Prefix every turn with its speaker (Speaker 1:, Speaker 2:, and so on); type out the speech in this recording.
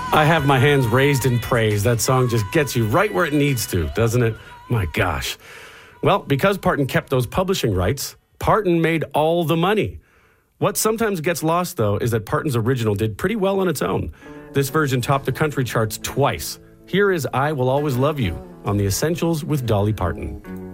Speaker 1: I have my hands raised in praise. That song just gets you right where it needs to, doesn't it? My gosh. Well, because Parton kept those publishing rights, Parton made all the money. What sometimes gets lost, though, is that Parton's original did pretty well on its own. This version topped the country charts twice. Here is I Will Always Love You on The Essentials with Dolly Parton.